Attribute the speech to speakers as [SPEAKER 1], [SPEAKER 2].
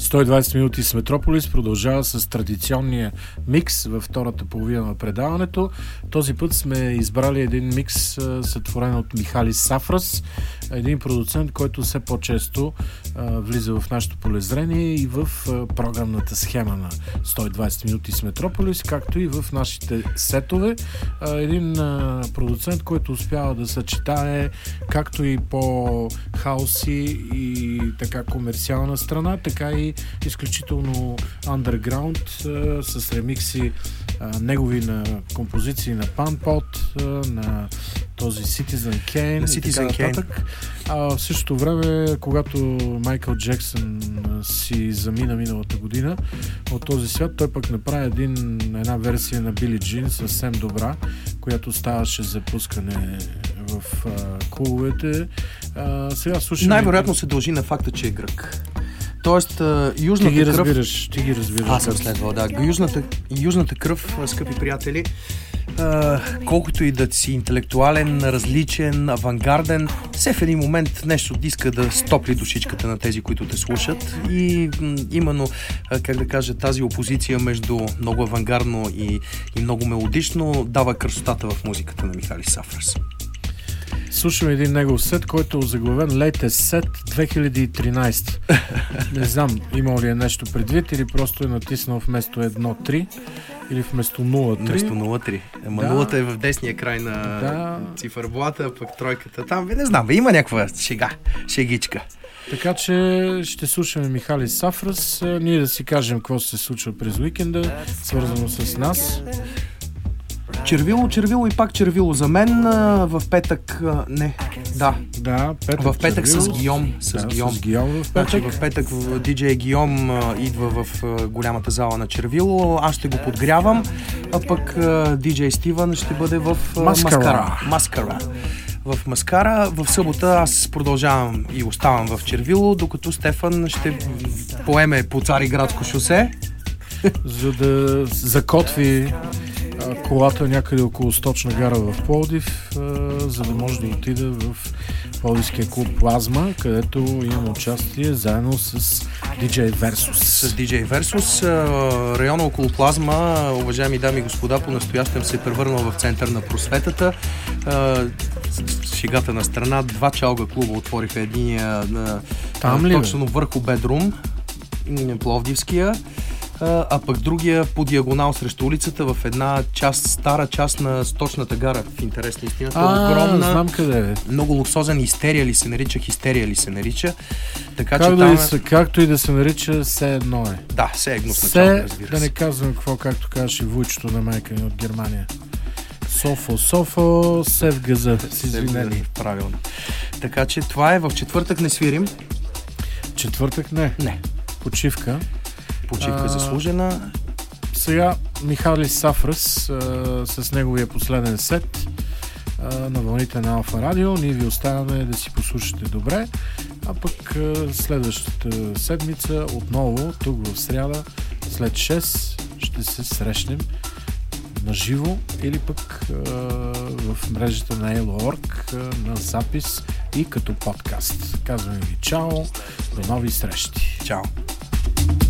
[SPEAKER 1] 120 минути с Метрополис продължава с традиционния микс във втората половина на предаването. Този път сме избрали един микс, сътворен от Михалис Сафрас, един продуцент, който все по-често влиза в нашото полезрение и в програмната схема на 120 минути с Метрополис, както и в нашите сетове. Един продуцент, който успява да съчетае както и по-хауси и така комерциална страна, така и изключително underground, с ремикси негови на композиции на Панпот, на този Citizen Kane и така нататък. В същото време, когато Майкъл Джексън си замина миналата година от този свят, той пък направи една версия на Били Джин съвсем добра, която ставаше за пускане в клубовете. Сега слушаме...
[SPEAKER 2] Най-вероятно се дължи на факта, че е грък. Тоест, южната кръв...
[SPEAKER 1] Ти ги разбираш.
[SPEAKER 2] Аз съм следвал, да. Южната кръв, скъпи приятели, колкото и да си интелектуален, различен, авангарден, все в един момент нещо иска да стопли душичката на тези, които те слушат. И именно, как да кажа, тази опозиция между много авангардно и много мелодично дава красотата в музиката на Михалис Сафрас.
[SPEAKER 1] Слушаме един негов сет, който е озаглавен Latest Set 2013. Не знам, има ли е нещо предвид или просто е натиснал вместо 1.3 или вместо 0.3.
[SPEAKER 2] Вместо 0.3. Ама нулата е в десния край на цифърблата, пък тройката там. Не знам, има някаква шегичка.
[SPEAKER 1] Така че ще слушаме Михалис Сафрас. Ние да си кажем какво се случва през уикенда, свързано с нас.
[SPEAKER 2] Червило и пак червило за мен. В петък в петък с Гийом.
[SPEAKER 1] С Гийом в петък.
[SPEAKER 2] В петък диджей Гийом идва в голямата зала на Червило. Аз ще го подгрявам, а пък диджей Стивън ще бъде в Маскара. В Маскара. В събота аз продължавам и оставам в Червило, докато Стефан ще поеме по Цариградско шосе,
[SPEAKER 1] за да закотви колата някъде около Сточна гара в Пловдив, за да може да отида в Пловдивския клуб Плазма, където имам участие заедно с DJ Versus.
[SPEAKER 2] С DJ Versus. Района около Плазма, уважаеми дами и господа, по-настоящем се е превърнал в център на просветата. Шегата на страна, 2 чалга клуба отвориха единия точно върху Бедрум, Пловдивския, а пък другия по диагонал срещу улицата в една стара част на Сточната гара, в интерес на истината. Огромна,
[SPEAKER 1] знам къде е.
[SPEAKER 2] Много луксозен, хистерия ли се нарича. Така,
[SPEAKER 1] както и да се нарича, все едно е.
[SPEAKER 2] Да, все е гнусначално, разбира се.
[SPEAKER 1] Да не казвам какво, както казваше вуйчето на майка ми от Германия. Софо, се в газа.
[SPEAKER 2] Извинени. Правилно. Така че това е. В четвъртък не свирим.
[SPEAKER 1] Четвъртък не. Почивка
[SPEAKER 2] заслужена.
[SPEAKER 1] Сега Михалис Сафрас с неговия последен сет на вълните на Алфа Радио. Ние ви оставяме да си послушате добре, а пък следващата седмица отново тук в сряда след 6 ще се срещнем на живо или пък в мрежата на Elo.org на запис и като подкаст. Казваме ви чао, до нови срещи.
[SPEAKER 2] Чао!